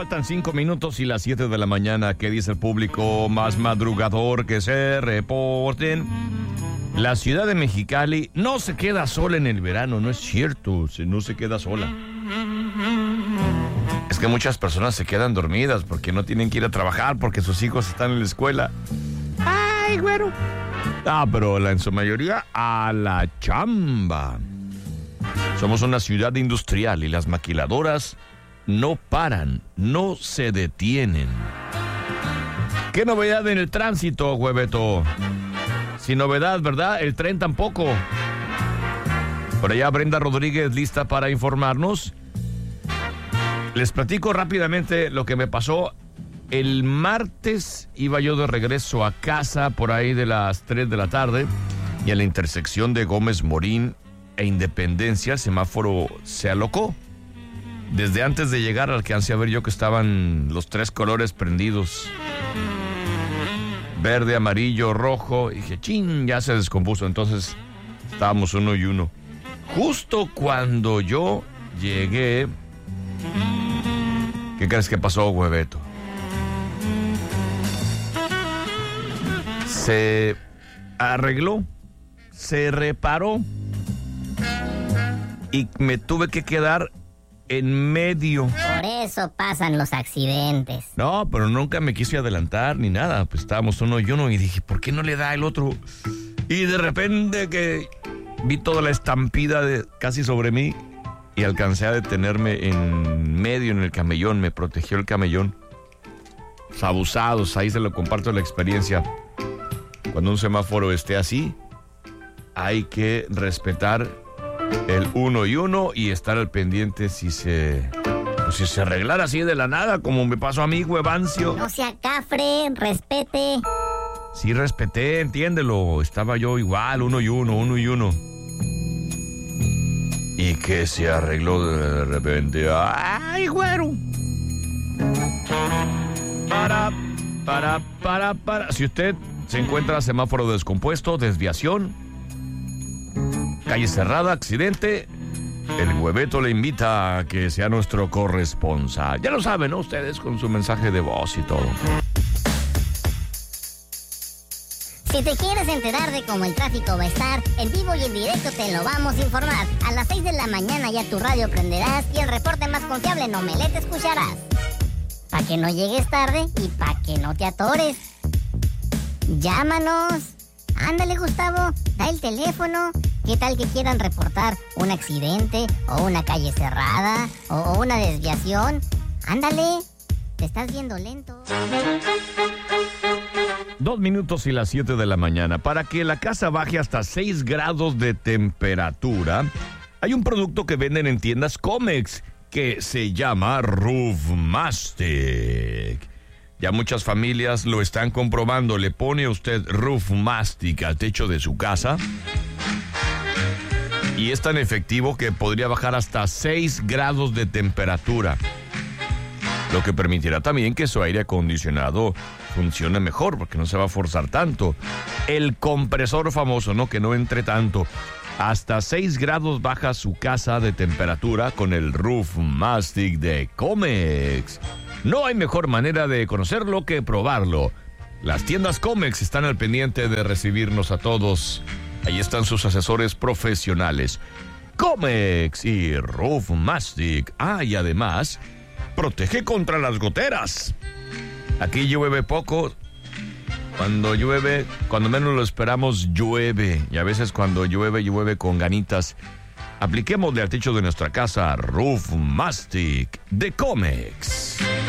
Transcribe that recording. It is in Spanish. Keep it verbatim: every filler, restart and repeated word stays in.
faltan cinco minutos y las siete de la mañana. ¿Qué dice el público más madrugador? Que se reporten. La ciudad de Mexicali no se queda sola en el verano, no es cierto, no se queda sola. Es que muchas personas se quedan dormidas porque no tienen que ir a trabajar, porque sus hijos están en la escuela. ¡Ay, güero! Ah, pero la, en su mayoría a la chamba. Somos una ciudad industrial y las maquiladoras no paran, no se detienen. ¿Qué novedad en el tránsito, Hueveto? Sin novedad, ¿verdad? El tren tampoco. Por allá Brenda Rodríguez lista para informarnos. Les platico rápidamente lo que me pasó. El martes iba yo de regreso a casa por ahí de las tres de la tarde y en la intersección de Gómez Morín e Independencia el semáforo se alocó. Desde antes de llegar alcancé a ver yo que estaban los tres colores prendidos. Verde, amarillo, rojo. Y dije, chin, ya se descompuso. Entonces estábamos uno y uno. Justo cuando yo llegué, ¿qué crees que pasó, Hueveto? Se arregló, se reparó y me tuve que quedar en medio. Por eso pasan los accidentes. No, pero nunca me quise adelantar ni nada. Pues estábamos uno y uno y dije, ¿por qué no le da el otro? Y de repente que vi toda la estampida de, casi sobre mí y alcancé a detenerme en medio en el camellón. Me protegió el camellón. Los abusados, ahí se lo comparto la experiencia. Cuando un semáforo esté así, hay que respetar el uno y uno y estar al pendiente si se, pues si se arreglara así de la nada, como me pasó a mí, Huevancio. No sea cafre, respete. Sí, respeté, entiéndelo. Estaba yo igual, uno y uno, uno y uno. Y que se arregló de repente. ¡Ay, güero! Para, para, para, para. Si usted se encuentra semáforo descompuesto, desviación, calle cerrada, accidente, el Hueveto le invita a que sea nuestro corresponsal. Ya lo saben, ¿no? Ustedes con su mensaje de voz y todo. Si te quieres enterar de cómo el tráfico va a estar, en vivo y en directo te lo vamos a informar. A las seis de la mañana ya tu radio prenderás y el reporte más confiable en Omelette escucharás. Para que no llegues tarde y para que no te atores. Llámanos. Ándale, Gustavo, da el teléfono. ¿Qué tal que quieran reportar un accidente o una calle cerrada o, o una desviación? Ándale, te estás viendo lento. Dos minutos y las siete de la mañana. Para que la casa baje hasta seis grados de temperatura, hay un producto que venden en tiendas Comex que se llama Roof Mastic. Ya muchas familias lo están comprobando. Le pone usted Roof Mastic al techo de su casa y es tan efectivo que podría bajar hasta seis grados de temperatura, lo que permitirá también que su aire acondicionado funcione mejor porque no se va a forzar tanto. El compresor famoso, ¿no? Que no entre tanto. Hasta seis grados baja su casa de temperatura con el Roof Mastic de Comex. No hay mejor manera de conocerlo que probarlo. Las tiendas Comex están al pendiente de recibirnos a todos. Ahí están sus asesores profesionales. Comex y Roof Mastic. Ah, y además, protege contra las goteras. Aquí llueve poco. Cuando llueve, cuando menos lo esperamos, llueve. Y a veces cuando llueve, llueve con ganitas. Apliquémosle al techo de nuestra casa Roof Mastic de Comex.